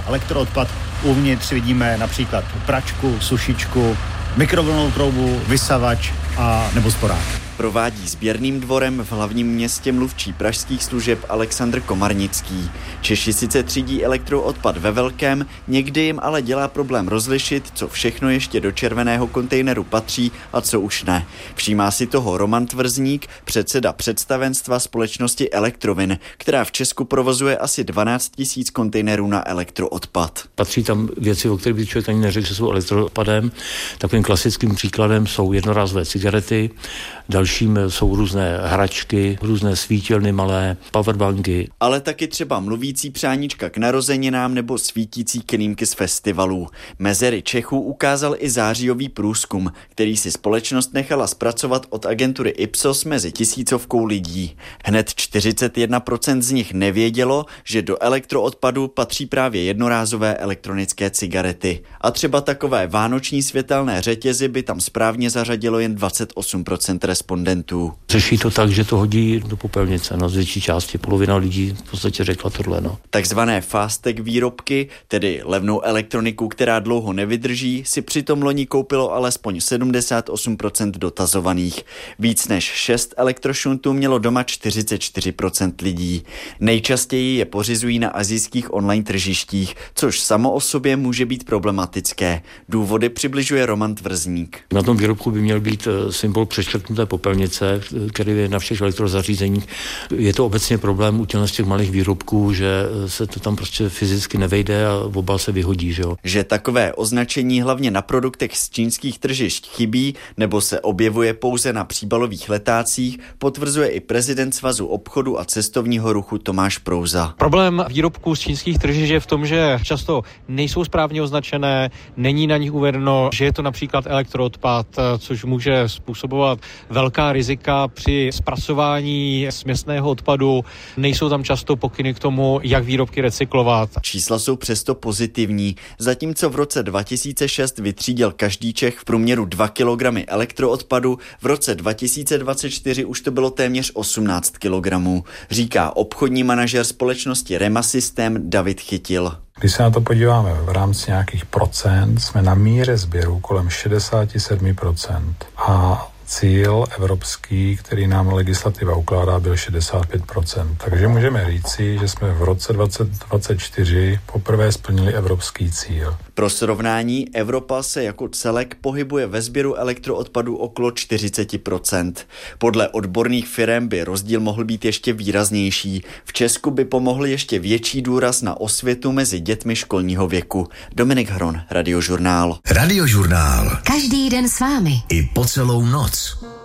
elektroodpad. Uvnitř vidíme například pračku, sušičku, mikrovlnnou troubu, vysavač a nebo sporák. Provádí sběrným dvorem v hlavním městě mluvčí pražských služeb Alexandr Komarnický. Češi sice třídí elektroodpad ve velkém, někdy jim ale dělá problém rozlišit, co všechno ještě do červeného kontejneru patří a co už ne. Všímá si toho Roman Tvrzník, předseda představenstva společnosti Elektrovin, která v Česku provozuje asi 12 000 kontejnerů na elektroodpad. Patří tam věci, o kterých by člověk ani neřekl, že jsou elektroodpadem. Takovým klasickým příkladem jsou jednorázové cigarety, dalším jsou různé hračky, různé svítilny malé, powerbanky. Ale taky třeba mluvící přáníčka k narozeninám nebo svítící klímky z festivalů. Mezery Čechů ukázal i zářijový průzkum, který si společnost nechala zpracovat od agentury Ipsos mezi 1000 lidí. Hned 41% z nich nevědělo, že do elektroodpadu patří právě jednorázové elektronické cigarety. A třeba takové vánoční světelné řetězy by tam správně zařadilo jen 28% respondentů. Řeší to tak, že to hodí do popelnice, z větší části. Polovina lidí v podstatě řekla tohle. Takzvané fast-tech výrobky, tedy levnou elektroniku, která dlouho nevydrží, si přitom loni koupilo alespoň 78% dotazovaných. Víc než 6 elektrošuntů mělo doma 44% lidí. Nejčastěji je pořizují na asijských online tržištích, což samo o sobě může být problematické. Důvody přibližuje Roman Tvrzník. Na tom výrobku by měl být symbol přeškrtnuté popelnice, který je na všech elektrozařízeních. Je to obecně problém u těch malých výrobků, že se to tam prostě fyzicky nevejde a obal se vyhodí. Že takové označení hlavně na produktech z čínských tržišť chybí nebo se objevuje pouze na příbalových letácích, potvrzuje i prezident Svazu obchodu a cestovního ruchu Tomáš Prouza. Problém výrobků z čínských tržišť je v tom, že často nejsou správně označené, není na nich uvedeno, že je to například elektroodpad, což může způsobovat velká rizika při zpracování směsného odpadu. Nejsou tam často pokyny k tomu, jak výrobky recyklovat. Čísla jsou přesto pozitivní. Zatímco v roce 2006 vytřídil každý Čech v průměru 2 kg elektroodpadu, v roce 2024 už to bylo téměř 18 kg, říká obchodní manažer společnosti Rema System David Chytil. Když se na to podíváme v rámci nějakých procent, jsme na míře sběru kolem 67%. A cíl evropský, který nám legislativa ukládá, byl 65%. Takže můžeme říci, že jsme v roce 2024 poprvé splnili evropský cíl. Pro srovnání, Evropa se jako celek pohybuje ve sběru elektroodpadu okolo 40%. Podle odborných firem by rozdíl mohl být ještě výraznější. V Česku by pomohl ještě větší důraz na osvětu mezi dětmi školního věku. Dominik Hron, Radiožurnál. Radiožurnál. Každý den s vámi. I po celou noc.